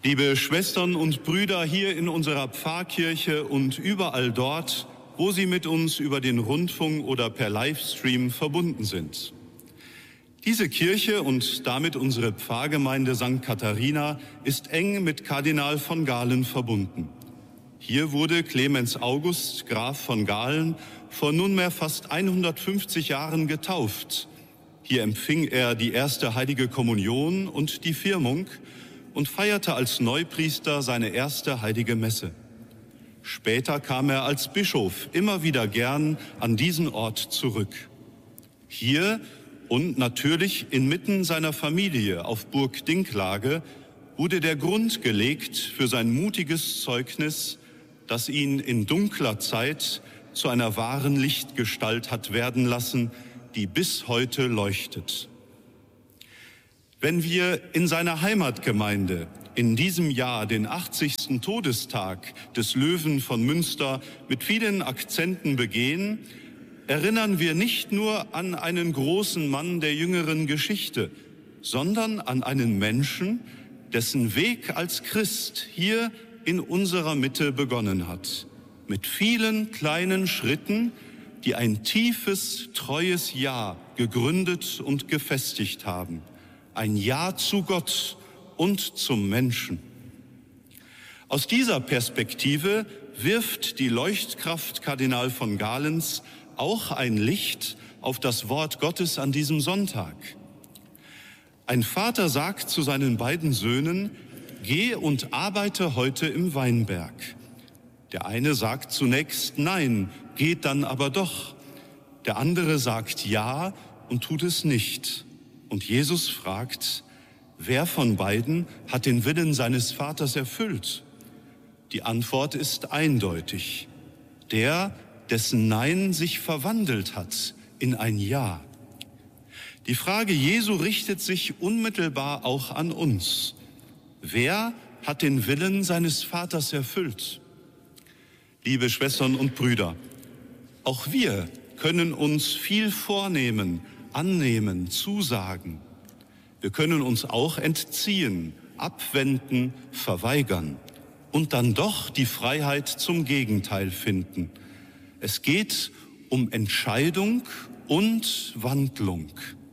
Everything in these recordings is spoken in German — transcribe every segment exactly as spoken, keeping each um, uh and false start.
Liebe Schwestern und Brüder hier in unserer Pfarrkirche und überall dort, wo Sie mit uns über den Rundfunk oder per Livestream verbunden sind. Diese Kirche und damit unsere Pfarrgemeinde Sankt Katharina ist eng mit Kardinal von Galen verbunden. Hier wurde Clemens August, Graf von Galen, vor nunmehr fast hundertfünfzig Jahren getauft. Hier empfing er die erste heilige Kommunion und die Firmung und feierte als Neupriester seine erste heilige Messe. Später kam er als Bischof immer wieder gern an diesen Ort zurück. Hier und natürlich inmitten seiner Familie auf Burg Dinklage wurde der Grund gelegt für sein mutiges Zeugnis, das ihn in dunkler Zeit zu einer wahren Lichtgestalt hat werden lassen, die bis heute leuchtet. Wenn wir in seiner Heimatgemeinde in diesem Jahr den achtzigsten Todestag des Löwen von Münster mit vielen Akzenten begehen, erinnern wir nicht nur an einen großen Mann der jüngeren Geschichte, sondern an einen Menschen, dessen Weg als Christ hier in unserer Mitte begonnen hat, mit vielen kleinen Schritten, die ein tiefes, treues Ja gegründet und gefestigt haben. Ein Ja zu Gott und zum Menschen. Aus dieser Perspektive wirft die Leuchtkraft Kardinal von Galens auch ein Licht auf das Wort Gottes an diesem Sonntag. Ein Vater sagt zu seinen beiden Söhnen: Geh und arbeite heute im Weinberg. Der eine sagt zunächst Nein, geht dann aber doch. Der andere sagt Ja und tut es nicht. Und Jesus fragt, wer von beiden hat den Willen seines Vaters erfüllt? Die Antwort ist eindeutig. Der, dessen Nein sich verwandelt hat in ein Ja. Die Frage Jesu richtet sich unmittelbar auch an uns. Wer hat den Willen seines Vaters erfüllt? Liebe Schwestern und Brüder, auch wir können uns viel vornehmen, annehmen, zusagen. Wir können uns auch entziehen, abwenden, verweigern und dann doch die Freiheit zum Gegenteil finden. Es geht um Entscheidung und Wandlung.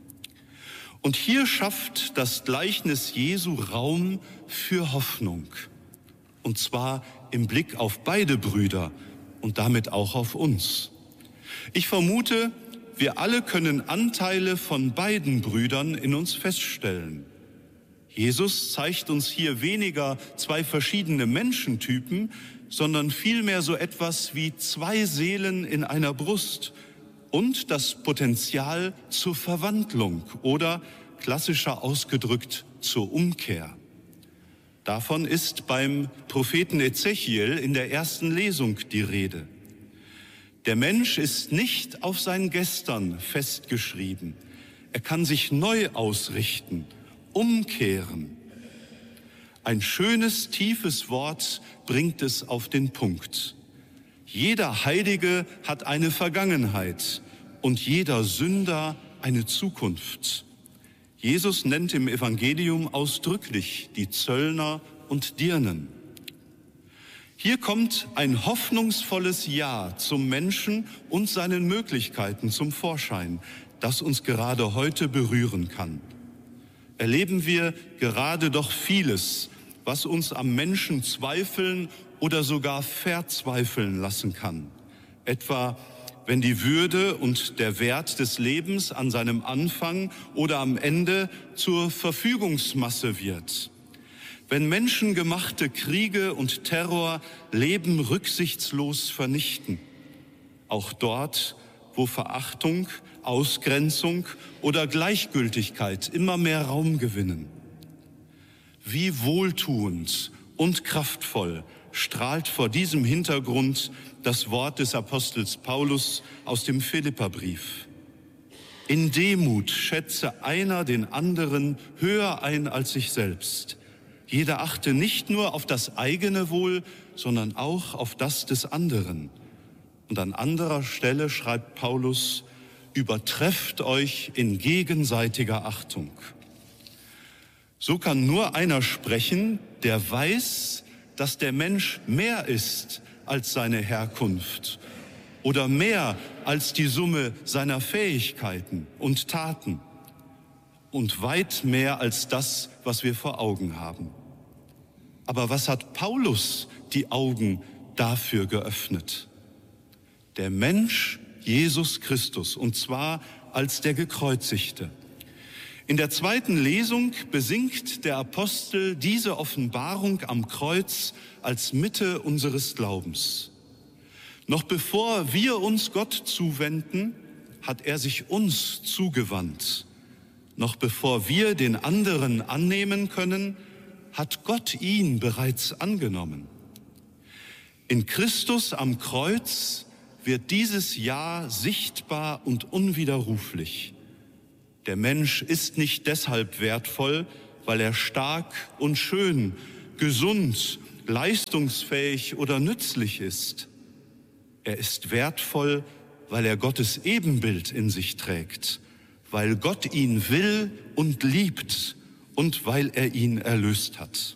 Und hier schafft das Gleichnis Jesu Raum für Hoffnung. Und zwar im Blick auf beide Brüder und damit auch auf uns. Ich vermute, wir alle können Anteile von beiden Brüdern in uns feststellen. Jesus zeigt uns hier weniger zwei verschiedene Menschentypen, sondern vielmehr so etwas wie zwei Seelen in einer Brust und das Potenzial zur Verwandlung oder, klassischer ausgedrückt, zur Umkehr. Davon ist beim Propheten Ezechiel in der ersten Lesung die Rede. Der Mensch ist nicht auf sein Gestern festgeschrieben. Er kann sich neu ausrichten, umkehren. Ein schönes, tiefes Wort bringt es auf den Punkt. Jeder Heilige hat eine Vergangenheit und jeder Sünder eine Zukunft. Jesus nennt im Evangelium ausdrücklich die Zöllner und Dirnen. Hier kommt ein hoffnungsvolles Ja zum Menschen und seinen Möglichkeiten zum Vorschein, das uns gerade heute berühren kann. Erleben wir gerade doch vieles, was uns am Menschen zweifeln oder sogar verzweifeln lassen kann. Etwa, wenn die Würde und der Wert des Lebens an seinem Anfang oder am Ende zur Verfügungsmasse wird. Wenn menschengemachte Kriege und Terror Leben rücksichtslos vernichten. Auch dort, wo Verachtung, Ausgrenzung oder Gleichgültigkeit immer mehr Raum gewinnen. Wie wohltuend und kraftvoll strahlt vor diesem Hintergrund das Wort des Apostels Paulus aus dem Philipperbrief. In Demut schätze einer den anderen höher ein als sich selbst. Jeder achte nicht nur auf das eigene Wohl, sondern auch auf das des anderen. Und an anderer Stelle schreibt Paulus, übertrefft euch in gegenseitiger Achtung. So kann nur einer sprechen, der weiß, dass der Mensch mehr ist als seine Herkunft oder mehr als die Summe seiner Fähigkeiten und Taten und weit mehr als das, was wir vor Augen haben. Aber was hat Paulus die Augen dafür geöffnet? Der Mensch Jesus Christus, und zwar als der Gekreuzigte. In der zweiten Lesung besingt der Apostel diese Offenbarung am Kreuz als Mitte unseres Glaubens. Noch bevor wir uns Gott zuwenden, hat er sich uns zugewandt. Noch bevor wir den anderen annehmen können, hat Gott ihn bereits angenommen. In Christus am Kreuz wird dieses Ja sichtbar und unwiderruflich. Der Mensch ist nicht deshalb wertvoll, weil er stark und schön, gesund, leistungsfähig oder nützlich ist. Er ist wertvoll, weil er Gottes Ebenbild in sich trägt, weil Gott ihn will und liebt und weil er ihn erlöst hat.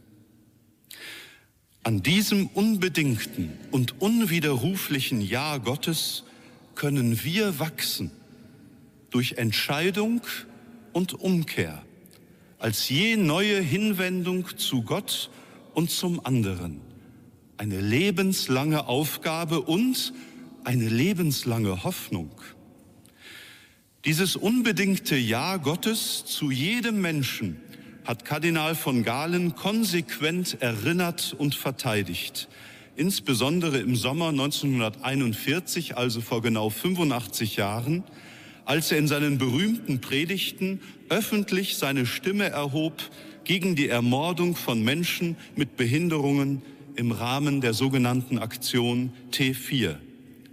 An diesem unbedingten und unwiderruflichen Ja Gottes können wir wachsen, durch Entscheidung und Umkehr, als je neue Hinwendung zu Gott und zum anderen. Eine lebenslange Aufgabe und eine lebenslange Hoffnung. Dieses unbedingte Ja Gottes zu jedem Menschen hat Kardinal von Galen konsequent erinnert und verteidigt. Insbesondere im Sommer neunzehnhunderteinundvierzig, also vor genau fünfundachtzig Jahren, als er in seinen berühmten Predigten öffentlich seine Stimme erhob gegen die Ermordung von Menschen mit Behinderungen im Rahmen der sogenannten Aktion T vier.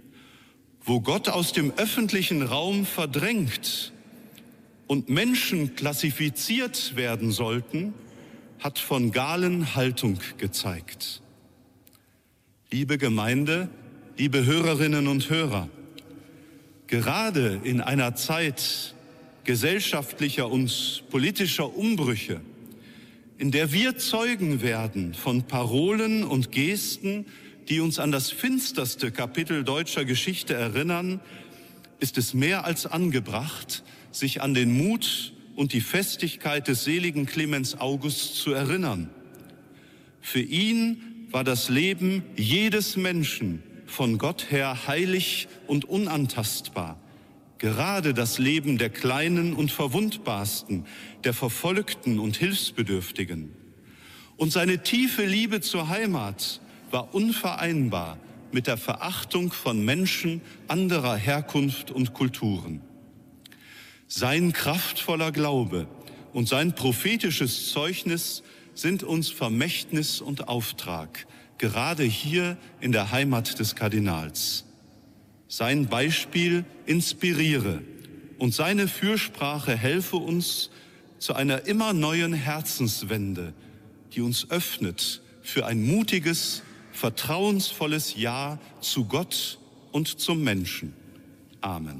Wo Gott aus dem öffentlichen Raum verdrängt und Menschen klassifiziert werden sollten, hat von Galen Haltung gezeigt. Liebe Gemeinde, liebe Hörerinnen und Hörer, gerade in einer Zeit gesellschaftlicher und politischer Umbrüche, in der wir Zeugen werden von Parolen und Gesten, die uns an das finsterste Kapitel deutscher Geschichte erinnern, ist es mehr als angebracht, sich an den Mut und die Festigkeit des seligen Clemens August zu erinnern. Für ihn war das Leben jedes Menschen von Gott her heilig und unantastbar. Gerade das Leben der Kleinen und Verwundbarsten, der Verfolgten und Hilfsbedürftigen. Und seine tiefe Liebe zur Heimat war unvereinbar mit der Verachtung von Menschen anderer Herkunft und Kulturen. Sein kraftvoller Glaube und sein prophetisches Zeugnis sind uns Vermächtnis und Auftrag, gerade hier in der Heimat des Kardinals. Sein Beispiel inspiriere und seine Fürsprache helfe uns zu einer immer neuen Herzenswende, die uns öffnet für ein mutiges, vertrauensvolles Ja zu Gott und zum Menschen. Amen.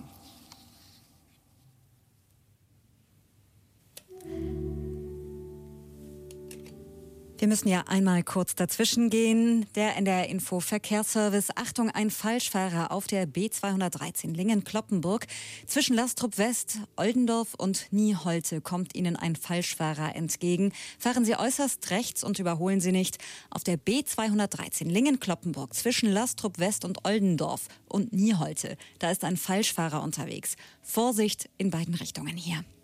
Wir müssen ja einmal kurz dazwischen gehen. Der N D R-Info Verkehrsservice. Achtung, ein Falschfahrer auf der B zweihundertdreizehn Lingen-Kloppenburg. Zwischen Lastrup West, Oldendorf und Nieholte kommt Ihnen ein Falschfahrer entgegen. Fahren Sie äußerst rechts und überholen Sie nicht. Auf der B zweihundertdreizehn Lingen-Kloppenburg zwischen Lastrup West und Oldendorf und Nieholte. Da ist ein Falschfahrer unterwegs. Vorsicht in beiden Richtungen hier.